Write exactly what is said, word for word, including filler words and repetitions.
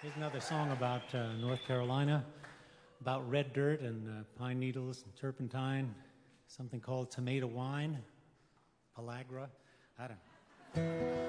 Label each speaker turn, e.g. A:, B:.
A: Here's another song about uh, North Carolina, about red dirt and uh, pine needles and turpentine, something called tomato wine, pellagra. I don't know.